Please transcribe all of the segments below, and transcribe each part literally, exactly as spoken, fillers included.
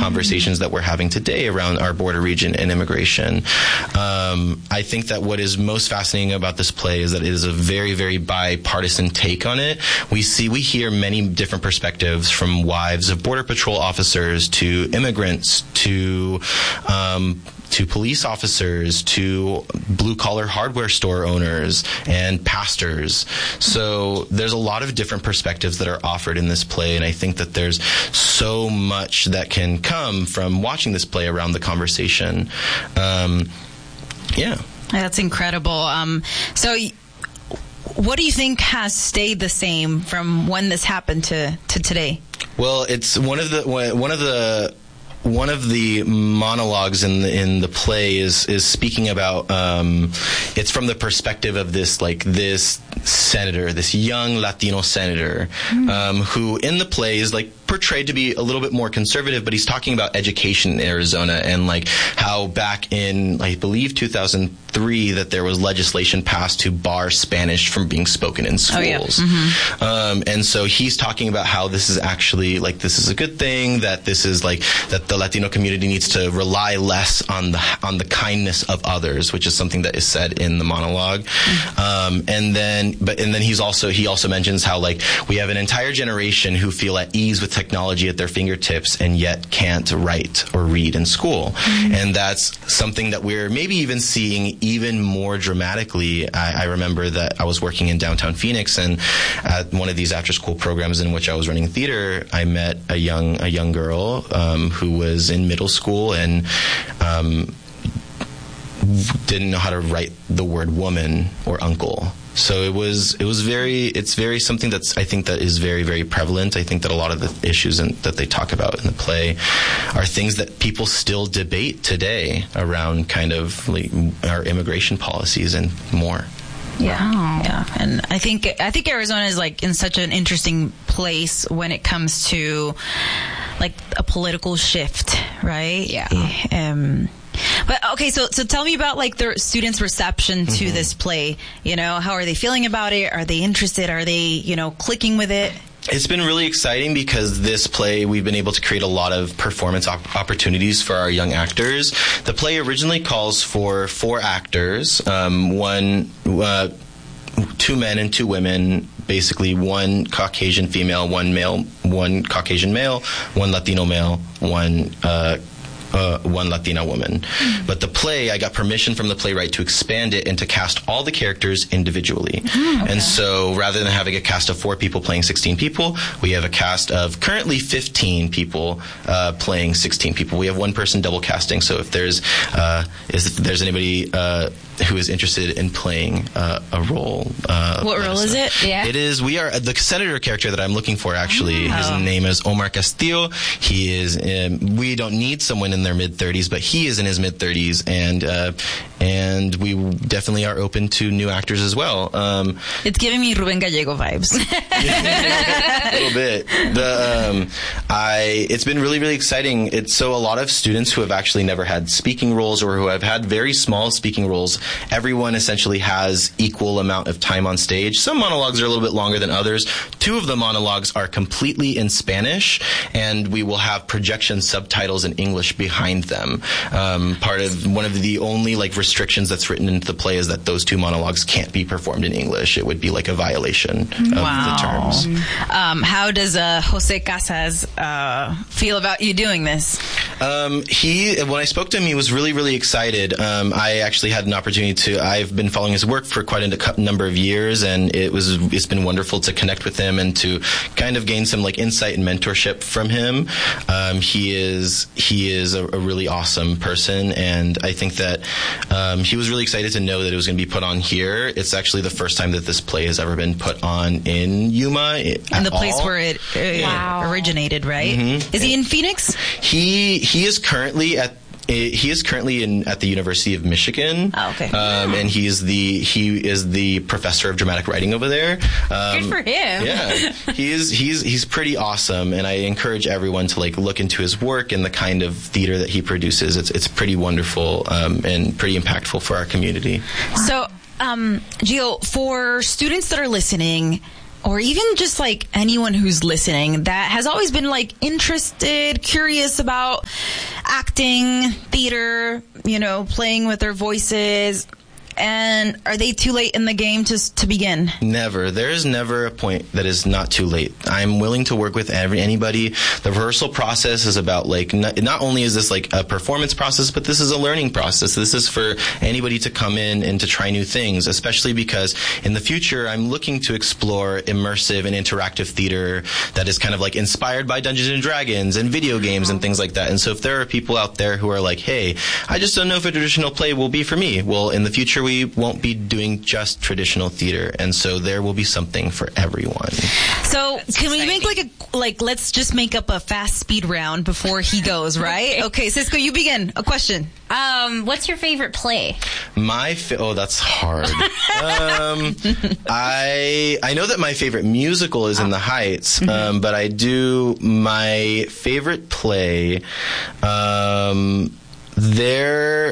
conversations that we're having today around our border region and immigration. Um, I think that what is most fascinating about this play is that it is a very, very bipartisan take on it. We see, we hear many different perspectives, from wives of Border Patrol officers to immigrants to um, to police officers, to blue-collar hardware store owners and pastors. So there's a lot of different perspectives that are offered in this play, and I think that there's so much that can come from watching this play around the conversation. Um, yeah. That's incredible. Um, so what do you think has stayed the same from when this happened to, to today? Well, it's one of the one of the One of the monologues in the, in the play is is speaking about. Um, it's from the perspective of this like this senator, this young Latino senator, mm. um, who in the play is like portrayed to be a little bit more conservative, but he's talking about education in Arizona and like how back in I believe two thousand three that there was legislation passed to bar Spanish from being spoken in schools. Oh, yeah. Mm-hmm. um, and so he's talking about how this is actually like this is a good thing, that this is like that the Latino community needs to rely less on the on the kindness of others, which is something that is said in the monologue. Mm-hmm. Um, and then, but and then he's also he also mentions how like we have an entire generation who feel at ease with technology at their fingertips and yet can't write or read in school, mm-hmm. and that's something that we're maybe even seeing even more dramatically. I, I remember that I was working in downtown Phoenix, and at one of these after-school programs in which I was running theater, I met a young a young girl um, who was in middle school and um, didn't know how to write the word woman or uncle. So it was it was very it's very something that's I think that is very, very prevalent. I think that a lot of the issues in, that they talk about in the play are things that people still debate today around kind of like our immigration policies and more. Yeah, wow. yeah, and I think I think Arizona is like in such an interesting place when it comes to like a political shift, right? Yeah. Um, But okay, so so tell me about like the students' reception to mm-hmm. this play. You know, how are they feeling about it? Are they interested? Are they, you know, clicking with it? It's been really exciting because this play, we've been able to create a lot of performance op- opportunities for our young actors. The play originally calls for four actors, um, one, uh, two men and two women. Basically, one Caucasian female, one male, one Caucasian male, one Latino male, one uh, Uh, one Latina woman. Mm-hmm. But the play, I got permission from the playwright to expand it and to cast all the characters individually. Mm, okay. And so rather than having a cast of four people playing sixteen people, we have a cast of currently fifteen people uh, playing sixteen people. We have one person double casting, so if there's uh, if there's anybody uh, who is interested in playing uh, a role. Uh, what role is it? Yeah. It is, we are, the senator character that I'm looking for, actually, oh. his name is Omar Castillo. He is, um, we don't need someone in their mid-thirties, but he is in his mid-thirties, and uh, and we definitely are open to new actors as well. Um, it's giving me Ruben Gallego vibes. A little bit. The, um, I, it's been really, really exciting. It's so a lot of students who have actually never had speaking roles or who have had very small speaking roles, everyone essentially has equal amount of time on stage. Some monologues are a little bit longer than others. Two of the monologues are completely in Spanish, and we will have projection subtitles in English behind them. Um, part of one of the only like restrictions that's written into the play is that those two monologues can't be performed in English. It would be like a violation of wow. the terms. Um, how does uh, Jose Casas uh, feel about you doing this? Um, he, when I spoke to him, he was really, really excited. Um, I actually had an opportunity to, I've been following his work for quite a number of years, and it was, it's been wonderful to connect with him and to kind of gain some like insight and mentorship from him. Um, he is, he is a, a really awesome person, and I think that, um, he was really excited to know that it was going to be put on here. It's actually the first time that this play has ever been put on in Yuma. In the place all. where it uh, wow. originated, right? Mm-hmm. Is he in Phoenix? He, he is currently at He is currently in at the University of Michigan. Oh, okay. Um, and he's the he is the professor of dramatic writing over there. Um, Good for him. Yeah, he is he's he's pretty awesome, and I encourage everyone to like look into his work and the kind of theater that he produces. It's it's pretty wonderful um, and pretty impactful for our community. So, um, Gio, for students that are listening, or even just like anyone who's listening that has always been like interested, curious about acting, theater, you know, playing with their voices? And are they too late in the game to to begin? Never. There is never a point that is not too late. I'm willing to work with every anybody. The rehearsal process is about like not, not only is this like a performance process, but this is a learning process. This is for anybody to come in and to try new things, especially because in the future I'm looking to explore immersive and interactive theater that is kind of like inspired by Dungeons and Dragons and video games and things like that. And so if there are people out there who are like, hey, I just don't know if a traditional play will be for me. Well, in the future we won't be doing just traditional theater, and so there will be something for everyone. So can we make like a like let's just make up a fast speed round before he goes, right? Okay, Cisco, you begin. A question. Um, what's your favorite play? My fa- oh, that's hard. um, I I know that my favorite musical is In the Heights, um, but I do my favorite play. Um, there.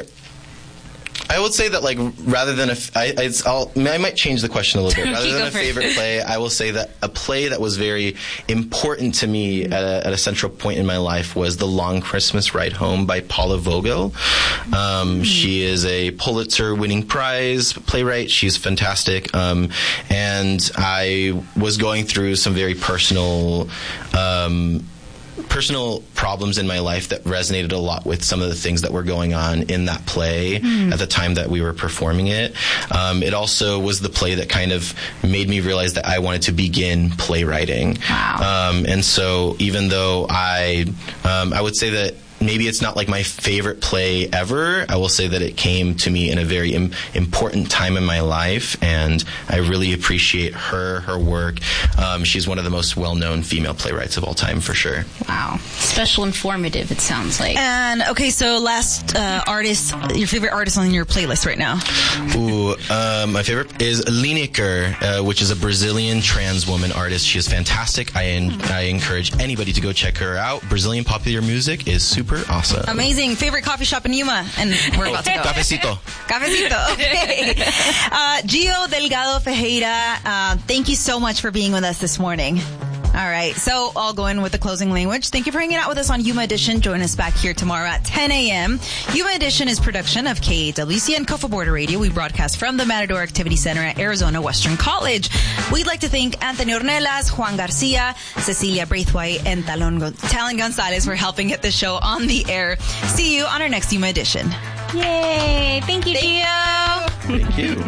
I would say that, like, rather than a, I, it's, I'll, I might change the question a little bit. Rather than a favorite it. play, I will say that a play that was very important to me at a, at a central point in my life was The Long Christmas Ride Home by Paula Vogel. Um, mm-hmm. She is a Pulitzer-winning prize playwright. She's fantastic. Um, and I was going through some very personal, um, personal problems in my life that resonated a lot with some of the things that were going on in that play mm. at the time that we were performing it. Um, it also was the play that kind of made me realize that I wanted to begin playwriting. Wow. Um, and so even though I, um, I would say that maybe it's not like my favorite play ever, I will say that it came to me in a very im- important time in my life, and I really appreciate her, her work. Um, she's one of the most well-known female playwrights of all time, for sure. Wow. Special informative, it sounds like. And, okay, so last uh, artist, your favorite artist on your playlist right now? Ooh, um, my favorite is Lineker, uh, which is a Brazilian trans woman artist. She is fantastic. I, en- I encourage anybody to go check her out. Brazilian popular music is super awesome. Amazing. Favorite coffee shop in Yuma? And we're about to go. Cafecito. Cafecito. Okay. Uh, Gio Delgado Ferreira, uh, thank you so much for being with us this morning. All right. So I'll go in with the closing language. Thank you for hanging out with us on Yuma Edition. Join us back here tomorrow at ten a.m. Yuma Edition is production of K A W C and Cofa Border Radio. We broadcast from the Matador Activity Center at Arizona Western College. We'd like to thank Anthony Ornelas, Juan Garcia, Cecilia Braithwaite, and Talon, Go- Talon Gonzalez for helping get the show on the air. See you on our next Yuma Edition. Yay. Thank you, Thank Gio. Thank you.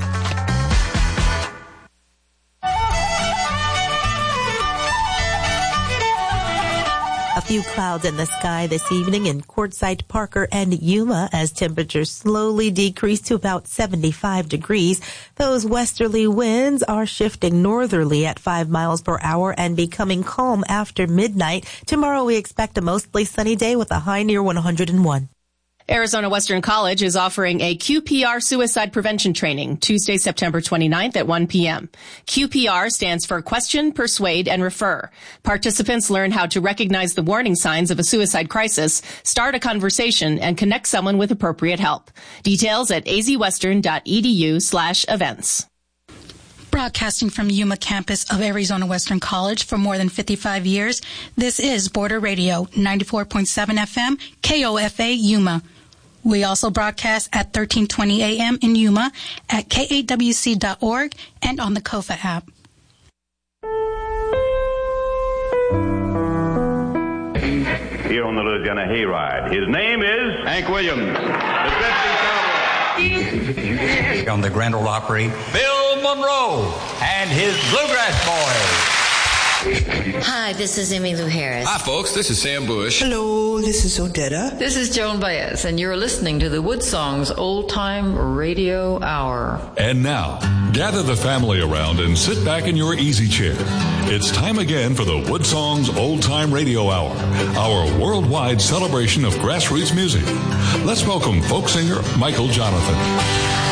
A few clouds in the sky this evening in Quartzsite, Parker, and Yuma as temperatures slowly decrease to about seventy-five degrees. Those westerly winds are shifting northerly at five miles per hour and becoming calm after midnight. Tomorrow we expect a mostly sunny day with a high near one hundred one. Arizona Western College is offering a Q P R suicide prevention training Tuesday, September twenty-ninth at one p.m. Q P R stands for Question, Persuade, and Refer. Participants learn how to recognize the warning signs of a suicide crisis, start a conversation, and connect someone with appropriate help. Details at azwestern.edu slash events. Broadcasting from Yuma campus of Arizona Western College for more than fifty-five years, this is Border Radio, ninety-four point seven F M, K O F A Yuma. We also broadcast at thirteen twenty A M in Yuma, at K A W C dot org, and on the Kofa app. Here on the Louisiana Hayride, his name is Hank Williams, the veteran cowboy. On the Grand Ole Opry, Bill Monroe and his Bluegrass Boys. Hi, this is Emmylou Harris. Hi, folks. This is Sam Bush. Hello, this is Odetta. This is Joan Baez, and you're listening to the Wood Songs Old Time Radio Hour. And now, gather the family around and sit back in your easy chair. It's time again for the Wood Songs Old Time Radio Hour, our worldwide celebration of grassroots music. Let's welcome folk singer Michael Jonathan.